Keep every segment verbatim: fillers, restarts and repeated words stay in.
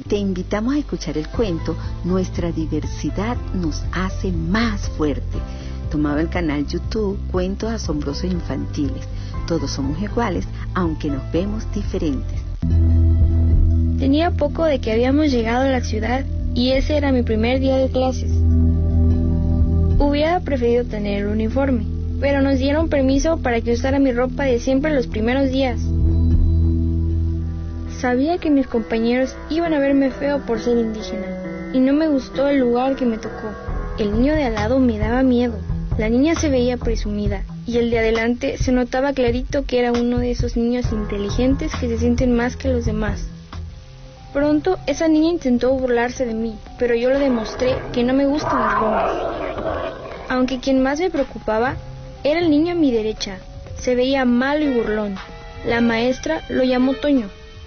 te invitamos a escuchar el cuento Nuestra diversidad nos hace más fuerte, tomado del canal YouTube Cuentos Asombrosos Infantiles. Todos somos iguales, aunque nos vemos diferentes. Tenía poco de que habíamos llegado a la ciudad y ese era mi primer día de clases. Hubiera preferido tener el uniforme, pero nos dieron permiso para que usara mi ropa de siempre los primeros días. Sabía que mis compañeros iban a verme feo por ser indígena, y no me gustó el lugar que me tocó. El niño de al lado me daba miedo. La niña se veía presumida, y el de adelante se notaba clarito que era uno de esos niños inteligentes que se sienten más que los demás. Pronto esa niña intentó burlarse de mí, pero yo le demostré que no me gustan las bromas. Aunque quien más me preocupaba era el niño a mi derecha. Se veía malo y burlón. La maestra lo llamó Toño.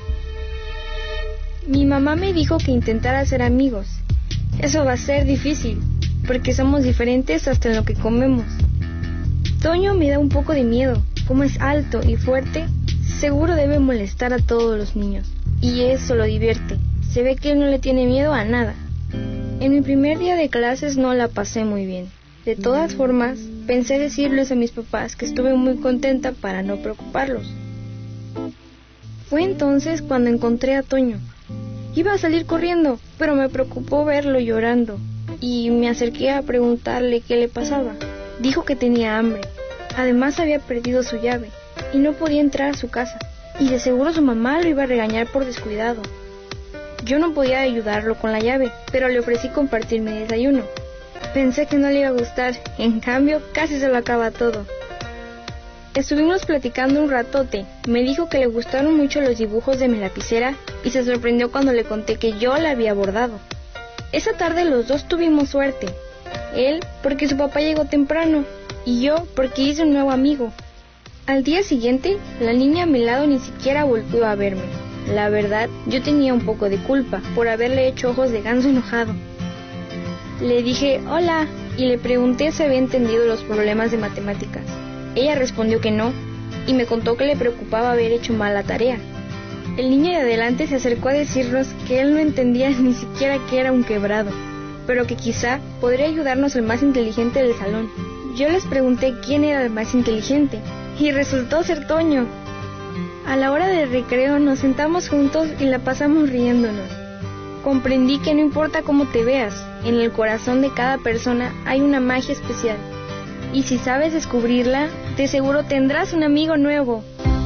Mi mamá me dijo que intentara ser amigos. Eso va a ser difícil, porque somos diferentes hasta en lo que comemos. Toño me da un poco de miedo. Como es alto y fuerte, seguro debe molestar a todos los niños. Y eso lo divierte. Se ve que él no le tiene miedo a nada. En mi primer día de clases no la pasé muy bien. De todas formas, pensé decirles a mis papás que estuve muy contenta para no preocuparlos. Fue entonces cuando encontré a Toño. Iba a salir corriendo, pero me preocupó verlo llorando, y me acerqué a preguntarle qué le pasaba. Dijo que tenía hambre. Además había perdido su llave, y no podía entrar a su casa, y de seguro su mamá lo iba a regañar por descuidado. Yo no podía ayudarlo con la llave, pero le ofrecí compartir mi desayuno. Pensé que no le iba a gustar, en cambio casi se lo acaba todo. Estuvimos platicando un ratote. Me dijo que le gustaron mucho los dibujos de mi lapicera y se sorprendió cuando le conté que yo la había bordado. Esa tarde los dos tuvimos suerte. Él porque su papá llegó temprano y yo porque hice un nuevo amigo. Al día siguiente, la niña a mi lado ni siquiera volvió a verme. La verdad, yo tenía un poco de culpa por haberle hecho ojos de ganso enojado. Le dije hola y le pregunté si había entendido los problemas de matemáticas. Ella respondió que no, y me contó que le preocupaba haber hecho mal la tarea. El niño de adelante se acercó a decirnos que él no entendía ni siquiera qué era un quebrado, pero que quizá podría ayudarnos el más inteligente del salón. Yo les pregunté quién era el más inteligente, y resultó ser Toño. A la hora del recreo nos sentamos juntos y la pasamos riéndonos. Comprendí que no importa cómo te veas, en el corazón de cada persona hay una magia especial. Y si sabes descubrirla, de seguro tendrás un amigo nuevo.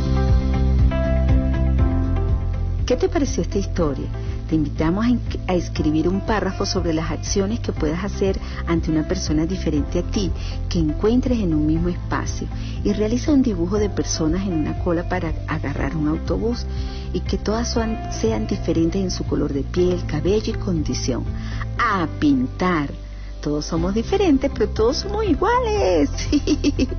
¿Qué te pareció esta historia? Te invitamos a, a escribir un párrafo sobre las acciones que puedas hacer ante una persona diferente a ti, que encuentres en un mismo espacio, y realiza un dibujo de personas en una cola para agarrar un autobús, y que todas sean, sean diferentes en su color de piel, cabello y condición. ¡A pintar! Todos somos diferentes, pero todos somos iguales.